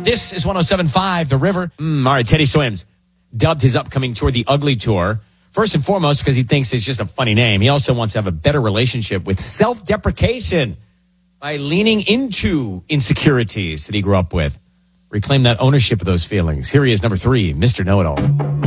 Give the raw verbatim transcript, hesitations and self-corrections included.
This is one oh seven point five, The River. Mm, all right, Teddy Swims dubbed his upcoming tour the Ugly Tour. First and foremost, because he thinks it's just a funny name. He also wants to have a better relationship with self-deprecation by leaning into insecurities that he grew up with. Reclaim that ownership of those feelings. Here he is, number three, Mister Know-It-All.